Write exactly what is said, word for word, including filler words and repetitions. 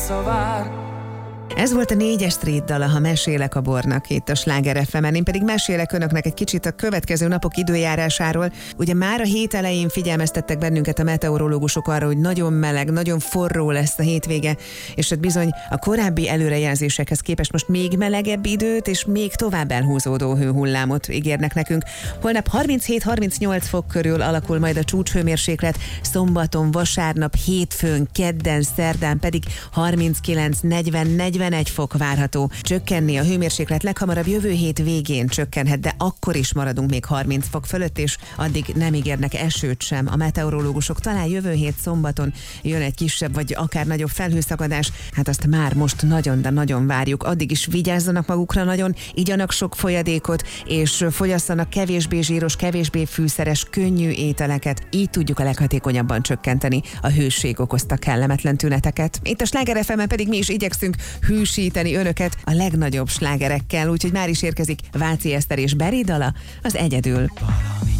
visszavár. Ez volt a négyes Street dala, Ha mesélek a bornak, itt a Sláger ef emen. Én pedig mesélek önöknek egy kicsit a következő napok időjárásáról. Ugye már a hét elején figyelmeztettek bennünket a meteorológusok arra, hogy nagyon meleg, nagyon forró lesz a hétvége, és hát bizony a korábbi előrejelzésekhez képest most még melegebb időt és még tovább elhúzódó hőhullámot ígérnek nekünk. Holnap harminchét-harmincnyolc fok körül alakul majd a csúcshőmérséklet, szombaton, vasárnap, hétfőn, kedden, szerdán pedig harminckilenc-negyven-negyvenegy fok várható. Csökkenni a hőmérséklet leghamarabb jövő hét végén csökkenhet, de akkor is maradunk még harminc fok fölött, és addig nem ígérnek esőt sem a meteorológusok. Talán jövő hét szombaton jön egy kisebb vagy akár nagyobb felhőszakadás, hát azt már most nagyon, de nagyon várjuk. Addig is vigyázzanak magukra nagyon, igyanak sok folyadékot, és fogyasszanak kevésbé zsíros, kevésbé fűszeres, könnyű ételeket. Így tudjuk a leghatékonyabban csökkenteni a hőség okozta kellemetlen tüneteket. Itt a Sláger ef emen pedig mi is igyekszünk hűsíteni önöket a legnagyobb slágerekkel, úgyhogy már is érkezik Váci Eszter és Beri dala, az Egyedül.